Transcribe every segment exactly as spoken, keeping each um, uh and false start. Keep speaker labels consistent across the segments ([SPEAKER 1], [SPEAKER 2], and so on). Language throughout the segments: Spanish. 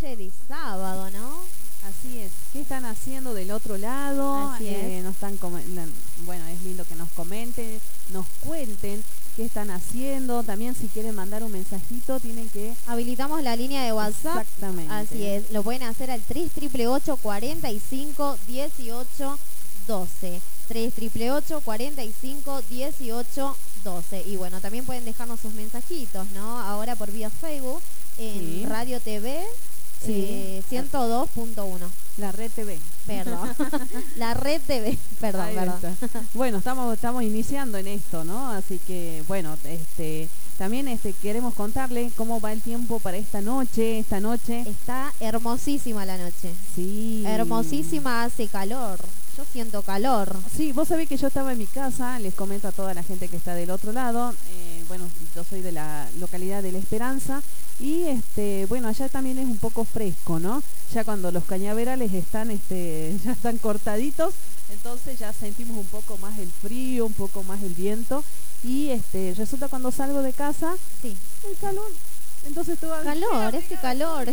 [SPEAKER 1] noche de sábado, ¿no?
[SPEAKER 2] Así es. ¿Qué están haciendo del otro lado?
[SPEAKER 1] Así
[SPEAKER 2] Eh,
[SPEAKER 1] es.
[SPEAKER 2] nos están com- bueno, es lindo que nos comenten, nos cuenten qué están haciendo. También si quieren mandar un mensajito tienen que...
[SPEAKER 1] Habilitamos la línea de WhatsApp.
[SPEAKER 2] Exactamente.
[SPEAKER 1] Así es. Lo pueden hacer al tres ocho ocho ocho, cuatro cinco, uno ocho, doce. tres ocho ocho ocho, cuatro cinco, uno ocho, doce. Y bueno, también pueden dejarnos sus mensajitos, ¿no? Ahora por vía Facebook en
[SPEAKER 2] Sí.
[SPEAKER 1] Radio T V
[SPEAKER 2] Sí.
[SPEAKER 1] eh, ciento dos punto uno.
[SPEAKER 2] La Red T V.
[SPEAKER 1] Perdón. La Red T V. Perdón,
[SPEAKER 2] Ahí
[SPEAKER 1] perdón.
[SPEAKER 2] está. Bueno, estamos estamos iniciando en esto, ¿no? Así que, bueno, este también este queremos contarle cómo va el tiempo para esta noche, esta noche.
[SPEAKER 1] Está hermosísima la noche.
[SPEAKER 2] Sí.
[SPEAKER 1] Hermosísima, hace calor. Yo siento calor.
[SPEAKER 2] Sí, vos sabés que yo estaba en mi casa, les comento a toda la gente que está del otro lado, eh, bueno, yo soy de la localidad de La Esperanza y este, bueno, allá también es un poco fresco, ¿no? Ya cuando los cañaverales están, este, ya están cortaditos, entonces ya sentimos un poco más el frío, un poco más el viento y este, resulta cuando salgo de casa,
[SPEAKER 1] sí,
[SPEAKER 2] el calor. Entonces todo
[SPEAKER 1] calor, ese calor.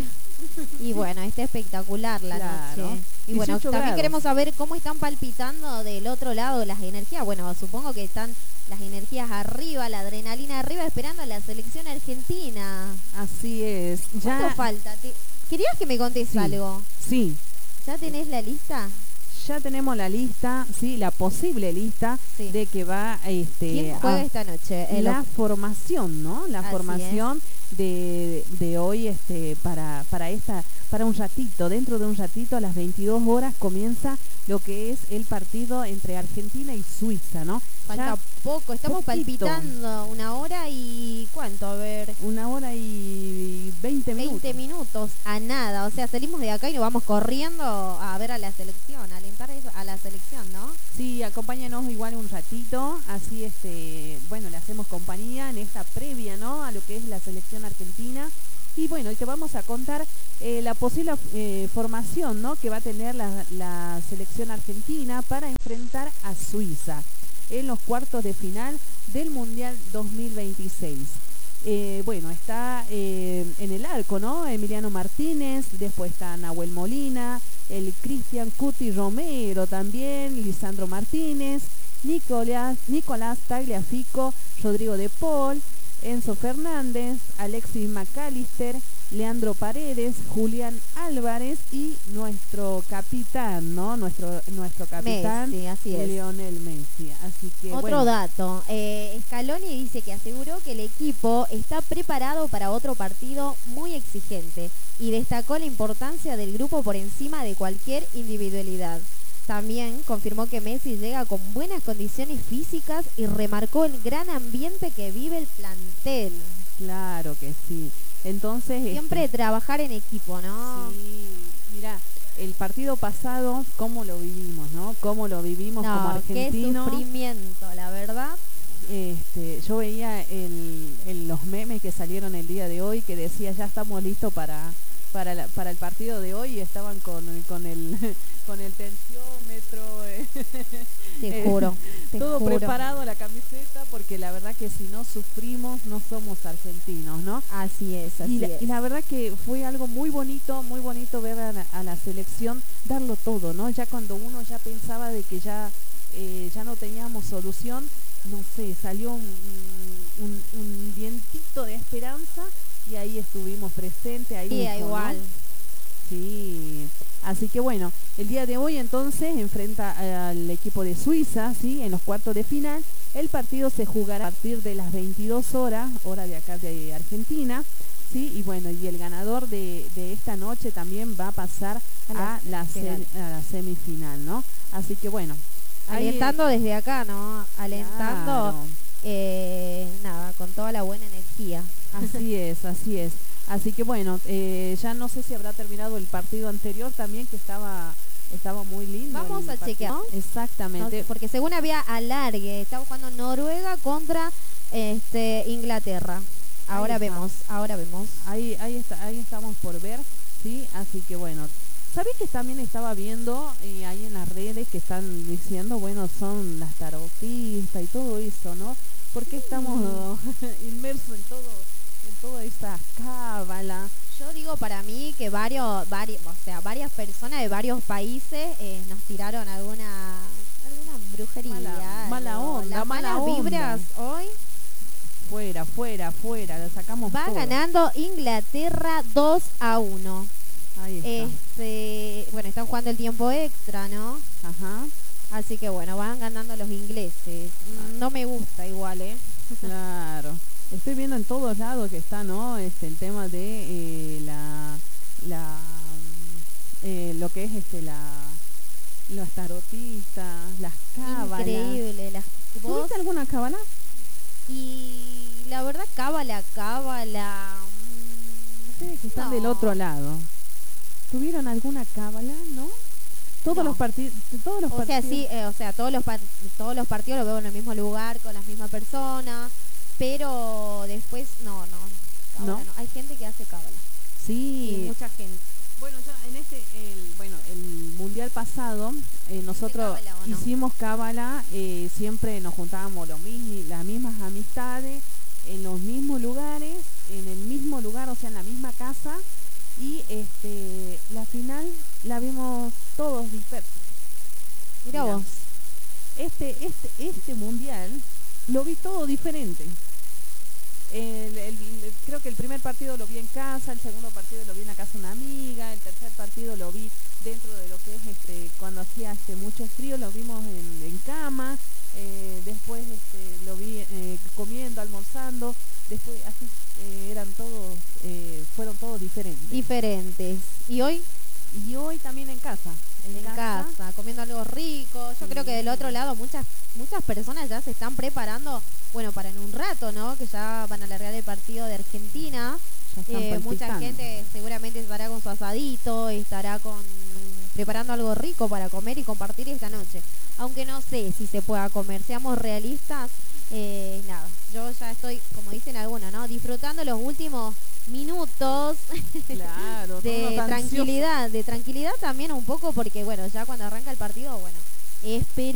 [SPEAKER 1] Y bueno, está espectacular la
[SPEAKER 2] claro.
[SPEAKER 1] noche. Y bueno, también
[SPEAKER 2] grados.
[SPEAKER 1] queremos saber cómo están palpitando del otro lado las energías. Bueno, supongo que están las energías arriba, la adrenalina arriba, esperando a la selección argentina.
[SPEAKER 2] Así es. Ya...
[SPEAKER 1] ¿Cuánto falta? ¿Te... ¿Querías que me contes
[SPEAKER 2] sí.
[SPEAKER 1] algo?
[SPEAKER 2] Sí.
[SPEAKER 1] ¿Ya tenés la lista?
[SPEAKER 2] Ya tenemos la lista, sí, la posible lista sí. de que va este,
[SPEAKER 1] ¿Quién juega
[SPEAKER 2] a
[SPEAKER 1] esta noche?
[SPEAKER 2] El la formación, ¿no? La
[SPEAKER 1] Así
[SPEAKER 2] formación de, de hoy este para para esta para un ratito, dentro de un ratito a las veintidós horas comienza lo que es el partido entre Argentina y Suiza, ¿no?
[SPEAKER 1] Falta ya poco, estamos poquito. palpitando una hora y ¿cuánto? A ver,
[SPEAKER 2] una hora y veinte minutos.
[SPEAKER 1] veinte minutos a nada, o sea, salimos de acá y nos vamos corriendo a ver a la selección, a alentar a la selección, ¿no?
[SPEAKER 2] Sí, acompáñanos igual un ratito, así este, bueno, le hacemos compañía en esta previa, ¿no? A lo que es la selección argentina. Y bueno, y te vamos a contar eh, la posible eh, formación, ¿no? Que va a tener la, la selección argentina para enfrentar a Suiza en los cuartos de final del Mundial dos mil veintiséis. Eh, bueno, está eh, en el arco, ¿no? Emiliano Martínez, después está Nahuel Molina, el Cristian Cuti Romero también, Lisandro Martínez, Nicolás, Nicolás Tagliafico, Rodrigo de Paul, Enzo Fernández, Alexis McAllister, Leandro Paredes, Julián Álvarez y nuestro capitán, ¿no? Nuestro nuestro capitán,
[SPEAKER 1] Messi, así es.
[SPEAKER 2] Lionel Messi. Así que,
[SPEAKER 1] otro
[SPEAKER 2] bueno.
[SPEAKER 1] dato, eh, Scaloni dice que aseguró que el equipo está preparado para otro partido muy exigente y destacó la importancia del grupo por encima de cualquier individualidad. También confirmó que Messi llega con buenas condiciones físicas y remarcó el gran ambiente que vive el plantel.
[SPEAKER 2] Claro que sí. Entonces
[SPEAKER 1] siempre este... trabajar en equipo, ¿no?
[SPEAKER 2] Sí, mira, el partido pasado, cómo lo vivimos, ¿no? Cómo lo vivimos
[SPEAKER 1] no,
[SPEAKER 2] como argentinos.
[SPEAKER 1] Qué sufrimiento, la verdad.
[SPEAKER 2] Este, yo veía el, el, los memes que salieron el día de hoy que decía ya estamos listos para para la, para el partido de hoy y estaban con con el con el tensiómetro, eh,
[SPEAKER 1] te juro, te
[SPEAKER 2] todo
[SPEAKER 1] juro.
[SPEAKER 2] preparado la camiseta porque la verdad que si no sufrimos no somos argentinos, ¿no?
[SPEAKER 1] Así es, así
[SPEAKER 2] y la,
[SPEAKER 1] es.
[SPEAKER 2] Y la verdad que fue algo muy bonito, muy bonito ver a la, a la selección darlo todo, ¿no? Ya cuando uno ya pensaba de que ya eh, ya no teníamos solución, no sé, salió un, un, un vientito de esperanza y ahí estuvimos presentes. Ahí
[SPEAKER 1] sí,
[SPEAKER 2] mismo,
[SPEAKER 1] igual.
[SPEAKER 2] ¿no? Sí, así que bueno, el día de hoy entonces enfrenta al equipo de Suiza, ¿sí? En los cuartos de final. El partido se jugará a partir de las veintidós horas, hora de acá de Argentina, ¿sí? Y bueno, y el ganador de, de esta noche también va a pasar a la, a la, sem, a la semifinal, ¿no? Así que bueno.
[SPEAKER 1] Alentando ahí, desde acá, ¿no? Alentando, claro. eh, nada, con toda la buena energía.
[SPEAKER 2] Así es, así es. Así que bueno, eh, ya no sé si habrá terminado el partido anterior también, que estaba estaba muy lindo.
[SPEAKER 1] Vamos a chequear, ¿no?
[SPEAKER 2] Exactamente.
[SPEAKER 1] No, porque según había alargue, estaba jugando Noruega contra este Inglaterra. Ahora vemos, ahora vemos.
[SPEAKER 2] Ahí, ahí está, ahí estamos por ver, sí, así que bueno. ¿Sabés que también estaba viendo eh, ahí en las redes que están diciendo, bueno, son las tarotistas y todo eso, ¿no? ¿Por qué estamos mm. inmersos en todo, en toda esa cábala?
[SPEAKER 1] Yo digo para mí que varios, varios, o sea, varias personas de varios países eh, nos tiraron alguna, alguna brujería,
[SPEAKER 2] Mala- mala
[SPEAKER 1] algo.
[SPEAKER 2] onda,
[SPEAKER 1] Las
[SPEAKER 2] mala
[SPEAKER 1] malas
[SPEAKER 2] onda.
[SPEAKER 1] vibras hoy.
[SPEAKER 2] Fuera, fuera, fuera, lo sacamos
[SPEAKER 1] Va
[SPEAKER 2] todo.
[SPEAKER 1] ganando Inglaterra dos a uno.
[SPEAKER 2] Ahí está.
[SPEAKER 1] Este, bueno, están jugando el tiempo extra, ¿no?
[SPEAKER 2] Ajá,
[SPEAKER 1] Así que bueno, van ganando los ingleses. Mm, No me gusta igual, ¿eh?
[SPEAKER 2] claro. Estoy viendo en todos lados que está, ¿no? Este, el tema de eh, la, la, mm, eh, lo que es este, la, los tarotistas, las cábalas.
[SPEAKER 1] Increíble. Las, vos-
[SPEAKER 2] ¿Tuviste alguna cábala?
[SPEAKER 1] y la verdad, cábala, cábala. mm,
[SPEAKER 2] Ustedes que están
[SPEAKER 1] no.
[SPEAKER 2] del otro lado. ¿Tuvieron alguna cábala, no? Todos
[SPEAKER 1] No.
[SPEAKER 2] los partidos, todos los
[SPEAKER 1] O sea,
[SPEAKER 2] partidos.
[SPEAKER 1] sí, eh, o sea, todos los par- todos los partidos los veo en el mismo lugar, con las mismas personas, pero después, no, no. cábala
[SPEAKER 2] ¿No?
[SPEAKER 1] no. Hay gente que hace cábala.
[SPEAKER 2] Sí.
[SPEAKER 1] Y mucha gente.
[SPEAKER 2] Bueno, ya en este, el, bueno, el mundial pasado, eh, nosotros
[SPEAKER 1] cábala o no?
[SPEAKER 2] hicimos cábala, eh, siempre nos juntábamos los mismi- las mismas amistades, en los mismos lugares, en el mismo lugar, o sea, en la misma casa, y este, la final la vimos todos dispersos.
[SPEAKER 1] Mira
[SPEAKER 2] Mira.
[SPEAKER 1] vos.
[SPEAKER 2] Este, este, este mundial lo vi todo diferente. El, el- el- creo que el primer partido lo vi en casa, el segundo partido lo vi en la casa de una amiga, el tercer partido lo vi dentro de lo que es este cuando hacía este mucho frío, lo vimos en, en cama, eh, después este, lo vi eh, comiendo, almorzando, después así eh, eran todos, eh, fueron todos diferentes.
[SPEAKER 1] Diferentes. ¿Y hoy?
[SPEAKER 2] Y hoy también en casa. En,
[SPEAKER 1] En casa, comiendo algo rico. Yo
[SPEAKER 2] Sí.
[SPEAKER 1] creo que del otro lado muchas muchas personas ya se están preparando, bueno, para en un rato, ¿no? Que ya van a alargar el partido de Argentina.
[SPEAKER 2] Ya están
[SPEAKER 1] Eh, mucha
[SPEAKER 2] palpitando.
[SPEAKER 1] gente seguramente estará con su asadito, estará con preparando algo rico para comer y compartir esta noche. Aunque no sé si se pueda comer, seamos realistas, eh, nada. Yo ya estoy, como dicen algunos, ¿no? Disfrutando los últimos minutos
[SPEAKER 2] Claro,
[SPEAKER 1] de
[SPEAKER 2] todos ansiosos.
[SPEAKER 1] tranquilidad, de tranquilidad también un poco porque bueno, ya cuando arranca el partido, bueno, espero